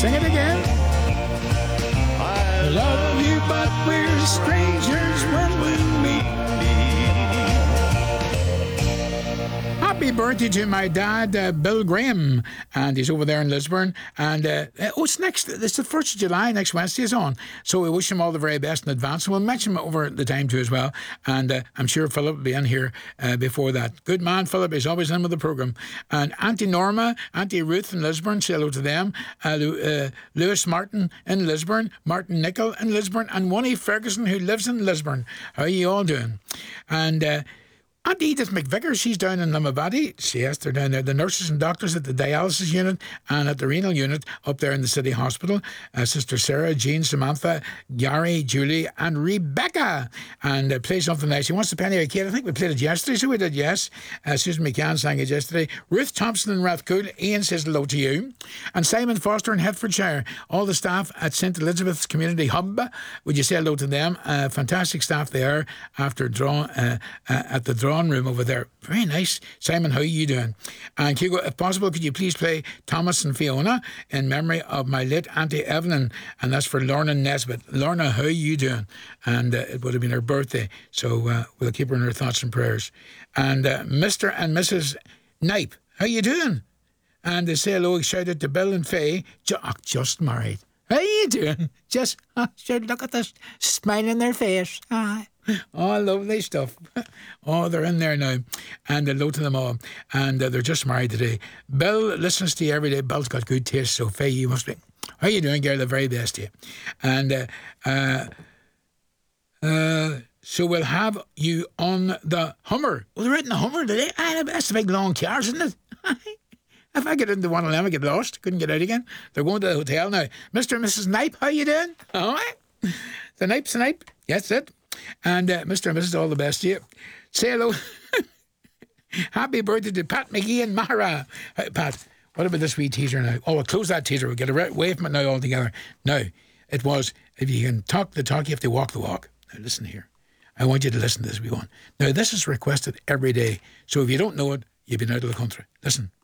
Sing it again. I love you, but we're strangers when we meet. Happy birthday to my dad, Bill Graham, and he's over there in Lisburn. And it's next. It's the 1st of July. Next Wednesday is on, so we wish him all the very best in advance. And we'll mention him over the time too as well. And I'm sure Philip will be in here before that. Good man, Philip. He's always in with the programme. And Auntie Norma, Auntie Ruth in Lisburn. Say hello to them. Lewis Martin in Lisburn, Martin Nicol in Lisburn, and Winnie Ferguson who lives in Lisburn. How are you all doing? And Auntie Edith McVicker, she's down in Limavady. Yes, they're down there. The nurses and doctors at the dialysis unit and at the renal unit up there in the city hospital. Sister Sarah, Jean, Samantha, Gary, Julie, and Rebecca. And play something nice. She wants to penny a kid. I think we played it yesterday, so we did, yes. Susan McCann sang it yesterday. Ruth Thompson in Rathcoole. Ian says hello to you. And Simon Foster in Hertfordshire. All the staff at St Elizabeth's Community Hub. Would you say hello to them? Fantastic staff there after at the drawing room over there. Very nice. Simon, how are you doing? And Hugo, if possible, could you please play Thomas and Fiona in memory of my late Auntie Evelyn? And that's for Lorna Nesbitt. Lorna, how are you doing? And it would have been her birthday, so we'll keep her in our thoughts and prayers. And Mr. and Mrs. Knipe, how you doing? And they say hello, shout out to Bill and Faye. Just married. How you doing? Just, sure, look at this smile in their face. Oh, lovely stuff. Oh, they're in there now. And hello to them all. And they're just married today. Bill listens to you every day. Bill's got good taste, so Faye, you must be. How you doing, girl? The very best to you. And so we'll have you on the Hummer. Well, they're out in the Hummer today. That's the big long cars, isn't it? If I get into one of them, I get lost. Couldn't get out again. They're going to the hotel now. Mr. and Mrs. Knipe, how you doing? All right. The Knipe's the Knipe. Yes, that's it. And Mr. and Mrs. all the best to you. Say hello. Happy birthday to Pat McGee and Mara. Pat, what about this wee teaser now? Oh, we'll close that teaser. We'll get away from it now altogether. Now, it was, if you can talk the talk, you have to walk the walk. Now, listen here. I want you to listen to this wee one. Now, this is requested every day. So if you don't know it, you've been out of the country. Listen.